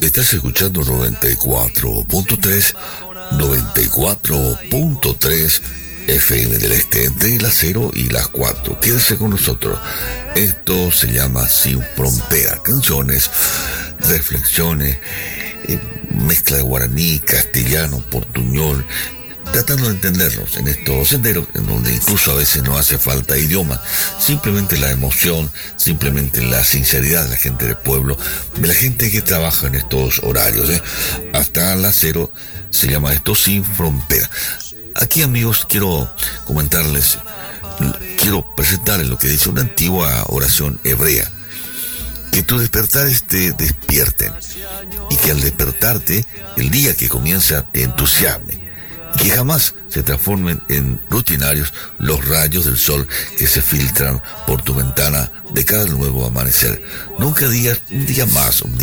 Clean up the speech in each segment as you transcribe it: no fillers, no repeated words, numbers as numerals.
Estás escuchando 94.3 FM del Este, entre las 0 y las 4. Quédese con nosotros. Esto se llama Sin Frontera. Canciones, reflexiones, mezcla de guaraní, castellano, portuñol, tratando de entendernos en estos senderos en donde incluso a veces no hace falta idioma, simplemente la emoción, simplemente la sinceridad de la gente del pueblo, de la gente que trabaja en estos horarios, hasta las 0 se llama esto Sin Frontera. Aquí, amigos, quiero comentarles, quiero presentarles lo que dice una antigua oración hebrea: que tus despertares te despierten, y que al despertarte el día que comienza te entusiasme, y que jamás se transformen en rutinarios los rayos del sol que se filtran por tu ventana de cada nuevo amanecer. Nunca digas un día más, un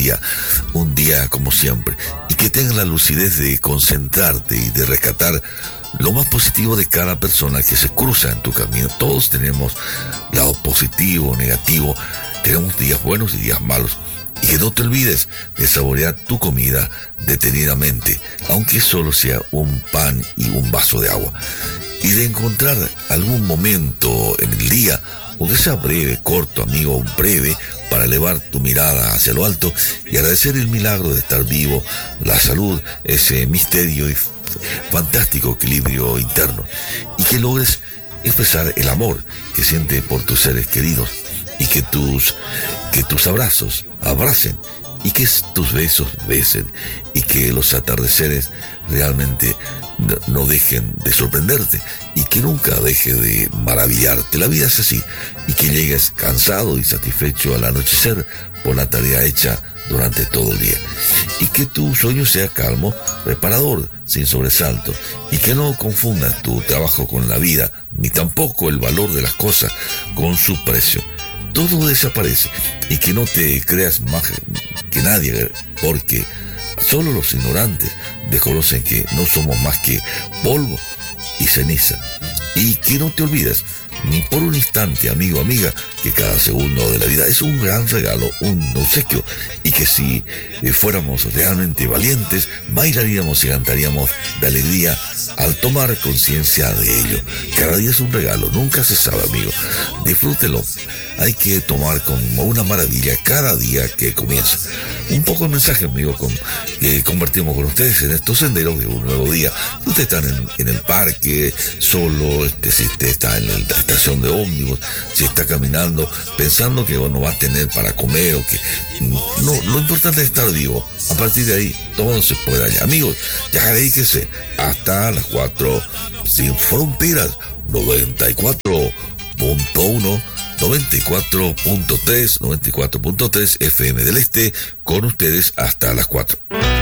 día como siempre, y que tengas la lucidez de concentrarte y de rescatar lo más positivo de cada persona que se cruza en tu camino. Todos tenemos lado positivo, negativo, tenemos días buenos y días malos. Y que no te olvides de saborear tu comida detenidamente, aunque solo sea un pan y un vaso de agua. Y de encontrar algún momento en el día, aunque sea breve, corto, amigo, breve, para elevar tu mirada hacia lo alto y agradecer el milagro de estar vivo, la salud, ese misterio y fantástico equilibrio interno. Y que logres expresar el amor que sientes por tus seres queridos. Y que tus abrazos abracen, y que tus besos besen, y que los atardeceres realmente no dejen de sorprenderte, y que nunca deje de maravillarte. La vida es así, y que llegues cansado y satisfecho al anochecer por la tarea hecha durante todo el día, y que tu sueño sea calmo, reparador, sin sobresalto, y que no confundas tu trabajo con la vida, ni tampoco el valor de las cosas con su precio. Todo desaparece, y que no te creas más que nadie, porque solo los ignorantes desconocen que no somos más que polvo y ceniza. Y que no te olvides, ni por un instante, amigo, amiga, que cada segundo de la vida es un gran regalo, un obsequio, y que si fuéramos realmente valientes, bailaríamos y cantaríamos de alegría al tomar conciencia de ello. Cada día es un regalo, nunca se sabe, amigo. Disfrútelo. Hay que tomar como una maravilla cada día que comienza. Un poco el mensaje, amigo, que compartimos con ustedes en estos senderos de un nuevo día. Si usted está en el parque, solo, si usted está en la estación de ómnibus, si está caminando, pensando que no va a tener para comer, o que no, lo importante es estar vivo. A partir de ahí, todo se puede hallar. Amigos, ya dedíquese hasta las 4, Sin Fronteras, 94.1, 94.3 FM del Este, con ustedes hasta las 4.